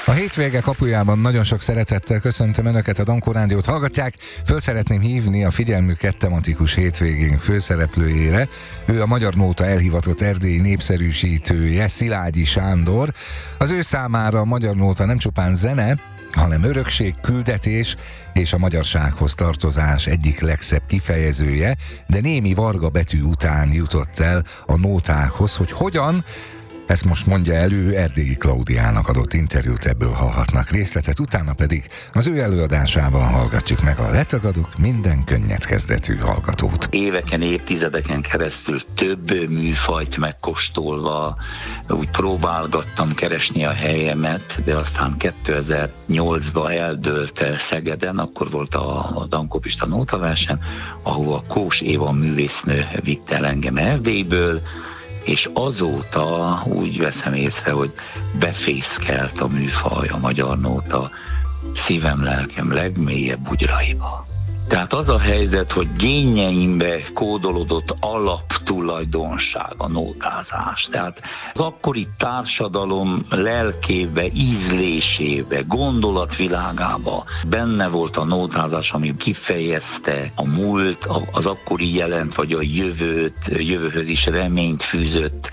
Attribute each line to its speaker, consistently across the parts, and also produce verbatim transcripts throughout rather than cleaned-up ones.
Speaker 1: A hétvége kapujában nagyon sok szeretettel köszöntöm Önöket, a Dankó Rádiót hallgatják. Föl szeretném hívni a figyelmüket tematikus hétvégén főszereplőjére. Ő a Magyar Nóta elhivatott erdélyi népszerűsítője, Szilágyi Sándor. Az ő számára a Magyar Nóta nem csupán zene, hanem örökség, küldetés és a magyarsághoz tartozás egyik legszebb kifejezője, de némi varga betű után jutott el a nótákhoz, hogy hogyan. Ezt most mondja elő, Erdélyi Klaudiának adott interjút, ebből hallhatnak részletet, utána pedig az ő előadásában hallgatjuk meg a Letagadok minden könnyed kezdetű hallgatót.
Speaker 2: Éveken, évtizedeken keresztül több műfajt megkóstolva úgy próbálgattam keresni a helyemet, de aztán kétezer-nyolcban eldőlt el Szegeden, akkor volt a, a Dankó Pista nótaverseny, ahol a Kós Éva művésznő vitt el engem Erdélyből, és azóta úgy veszem észre, hogy befészkelt a műfaj, a magyar nóta szívem, lelkem legmélyebb bugyraiba. Tehát az a helyzet, hogy génjeimbe kódolódott alaptulajdonság a nótázás. Tehát az akkori társadalom lelkébe, ízlésébe, gondolatvilágába benne volt a nótázás, ami kifejezte a múlt, az akkori jelent, vagy a jövőt, jövőhöz is reményt fűzött.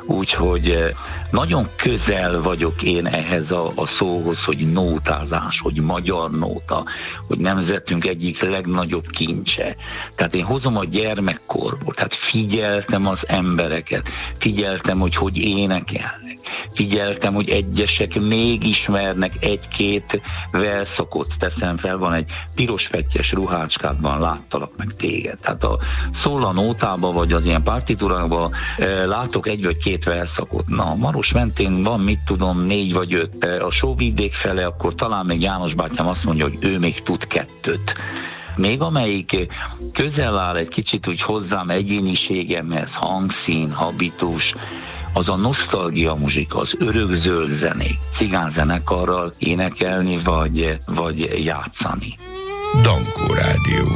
Speaker 2: Úgyhogy nagyon közel vagyok én ehhez a, a szóhoz, hogy nótázás, hogy magyar nóta, hogy nemzetünk egyik legnagyobb kincse. Tehát én hozom a gyermekkorból, tehát figyeltem az embereket, figyeltem, hogy hogy énekelnek, figyeltem, hogy egyesek még ismernek egy-két verszakot, teszem fel, van egy piros-fettyes ruhácskádban láttalak meg téged. Tehát a szól a nótában, vagy az ilyen partitúrákban látok egy vagy két verszakot. Na, Maros mentén van, mit tudom, négy vagy öt. A Sóvidék fele, akkor talán még János bátyám azt mondja, hogy ő még tud kettőt. Még amelyik közel áll egy kicsit úgy hozzám egyéniségemhez, hangszín, habitus, az a nosztalgia muzsika, az örökzöld zenék, cigánzenekarral énekelni vagy, vagy játszani.
Speaker 3: Dankó Rádió.